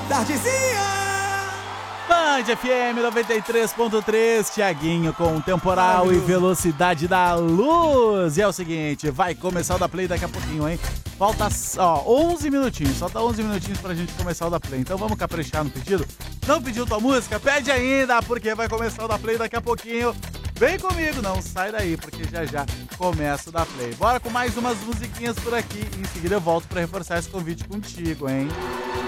Tardezinha! Band FM 93.3, Thiaguinho com temporal e velocidade da luz. E é o seguinte, vai começar o da Play daqui a pouquinho, hein? Falta 11 minutinhos, falta 11 minutinhos pra gente começar o da Play. Então vamos caprichar no pedido? Não pediu tua música? Pede ainda, porque vai começar o da Play daqui a pouquinho. Vem comigo, não sai daí, porque já começa o da Play. Bora com mais umas musiquinhas por aqui. Em seguida eu volto pra reforçar esse convite contigo, hein?